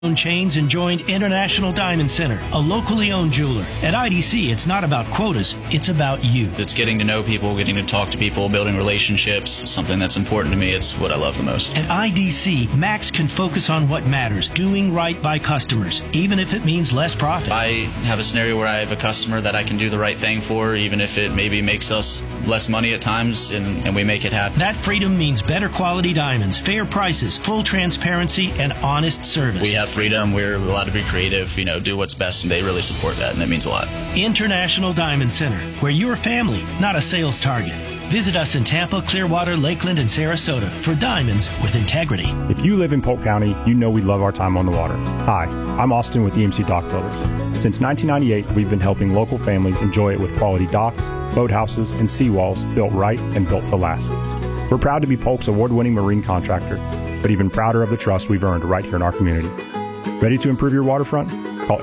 chains and joined International Diamond Center, a locally owned jeweler. At IDC, it's not about quotas, it's about you. It's getting to know people, getting to talk to people, building relationships. It's something that's important to me. It's what I love the most. At IDC, Max can focus on what matters, doing right by customers, even if it means less profit. I have a scenario where I have a customer that I can do the right thing for, even if it maybe makes us less money at times, and we make it happen. That freedom means better quality diamonds, fair prices, full transparency, and honest service. We have freedom. We're allowed to be creative, do what's best, and they really support that, and that means a lot. International Diamond Center, where you're family, not a sales target. Visit us in Tampa, Clearwater, Lakeland, and Sarasota for diamonds with integrity. If you live in Polk County, you know we love our time on the water. Hi, I'm Austin with EMC Dock Builders. Since 1998, we've been helping local families enjoy it with quality docks, boathouses, and seawalls built right and built to last. We're proud to be Polk's award-winning marine contractor, but even prouder of the trust we've earned right here in our community. Ready to improve your waterfront? Call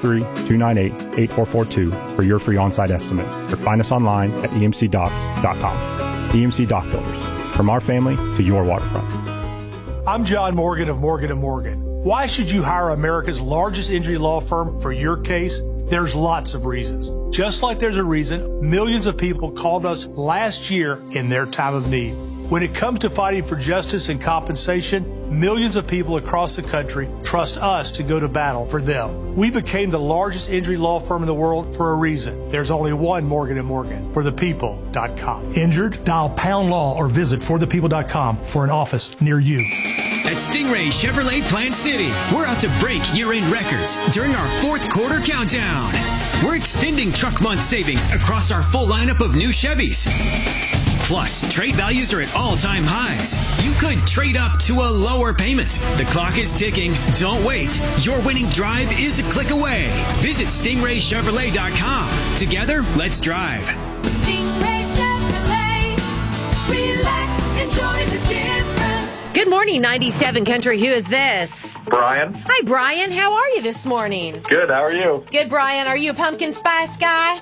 863-298-8442 for your free on-site estimate, or find us online at emcdocks.com. EMC Dock Builders, from our family to your waterfront. I'm John Morgan of Morgan & Morgan. Why should you hire America's largest injury law firm for your case? There's lots of reasons. Just like there's a reason millions of people called us last year in their time of need. When it comes to fighting for justice and compensation, millions of people across the country trust us to go to battle for them. We became the largest injury law firm in the world for a reason. There's only one Morgan & Morgan, forthepeople.com. Injured? Dial pound law or visit forthepeople.com for an office near you. At Stingray Chevrolet Plant City, we're out to break year-end records during our fourth quarter countdown. We're extending truck month savings across our full lineup of new Chevys. Plus, trade values are at all-time highs. You could trade up to a lower payment. The clock is ticking. Don't wait. Your winning drive is a click away. Visit StingrayChevrolet.com. Together, let's drive. Stingray Chevrolet. Relax, enjoy the difference. Good morning, 97 Country. Who is this? Brian. Hi, Brian. How are you this morning? Good. How are you? Good, Brian. Are you a pumpkin spice guy?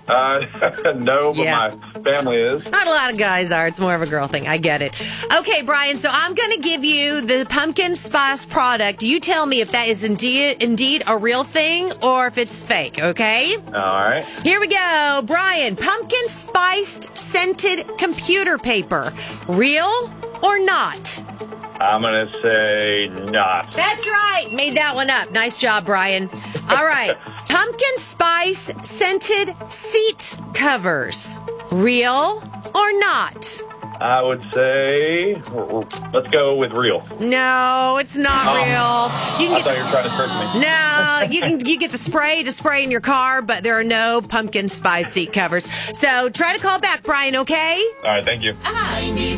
No, but my family is. Not a lot of guys are. It's more of a girl thing. I get it. Okay, Brian, so I'm going to give you the pumpkin spice product. You tell me if that is indeed a real thing or if it's fake, okay? All right. Here we go. Brian, pumpkin spiced scented computer paper. Real or not? I'm going to say not. That's right. Made that one up. Nice job, Brian. All right. Pumpkin spice scented seat covers. Real or not? I would say, let's go with real. No, it's not real. I thought you were trying to trick me. No, you get the spray to spray in your car, but there are no pumpkin spice seat covers. So try to call back, Brian, okay? All right, thank you.